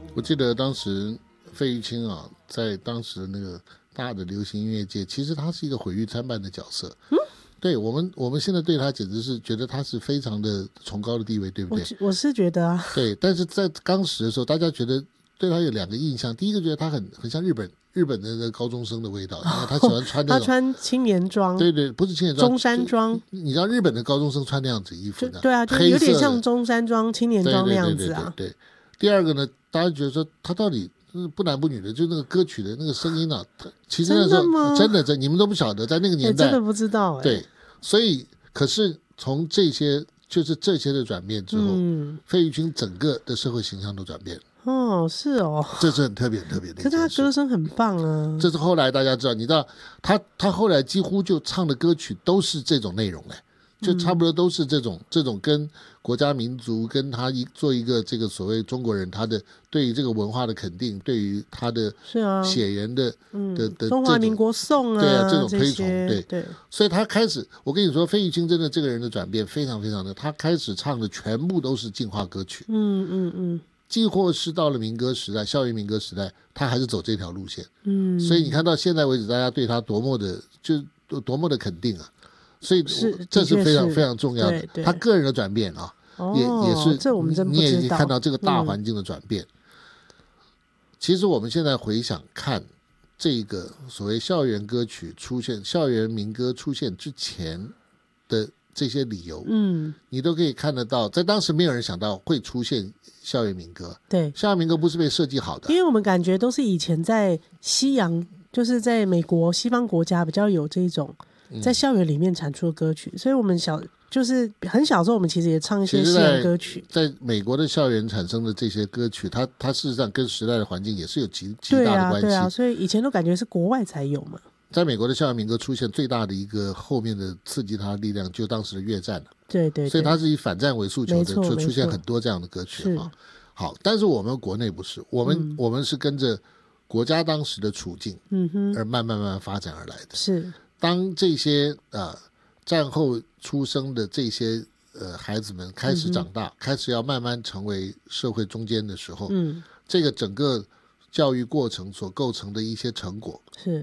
我记得当时费玉清啊，在当时那个大的流行音乐界，其实他是一个毁誉参半的角色。对我们现在对他简直是觉得他是非常的崇高的地位，对不对？ 我是觉得啊， 对，但是在当时的时候，大家觉得对他有两个印象，第一个觉得他很像日本的那个高中生的味道，然后他喜欢穿那他种穿青年装， 对对，不是青年装， 中山装， 你知道日本的高中生穿那样子衣服的， 对啊，就有点像中山装、青年装那样子啊。 对。第二个呢，大家觉得说他到底不男不女的，就那个歌曲的那个声音啊，其实那时候真的你们都不晓得，在那个年代真的不知道对，所以可是从这些的转变之后，费玉清整个的社会形象都转变了。 哦，是哦， 这是很特别的一件事。 可是他歌声很棒啊。 这是后来大家知道，你知道他后来几乎就唱的歌曲都是这种内容嘞，就差不多都是这种跟国家民族跟他做一个这个所谓中国人他的对于这个文化的肯定，对于他的血缘的中华民国颂啊， 对啊，这种推崇， 对， 所以他开始，我跟你说，费玉清真的这个人的转变非常非常的，他开始唱的全部都是进化歌曲，几乎是到了民歌时代，校园民歌时代，他还是走这条路线，所以你看到现在为止，大家对他多么的肯定啊，所以这是非常非常重要的，他个人的转变啊，也是这我们真不知道， 你也已经看到这个大环境的转变。其实我们现在回想看这个所谓校园歌曲出现、校园民歌出现之前的这些理由，你都可以看得到，在当时没有人想到会出现校园民歌。 对， 校园民歌不是被设计好的， 因为我们感觉都是以前在西洋，就是在美国西方国家比较有这种在校园里面产出的歌曲，所以我们就是很小时候，我们其实也唱一些西洋歌曲。 在美国的校园产生的这些歌曲，它事实上跟时代的环境也是有极大的关系。 对啊，所以以前都感觉是国外才有嘛。 在美国的校园民歌出现最大的一个后面的刺激它的力量，就当时的越战了。 对， 所以它是以反战为诉求的，就出现很多这样的歌曲啊。好，但是我们国内不是，我们是跟着国家当时的处境，而慢慢发展而来的。 是当这些战后出生的这些孩子们开始长大，开始要慢慢成为社会中间的时候，这个整个教育过程所构成的一些成果， 是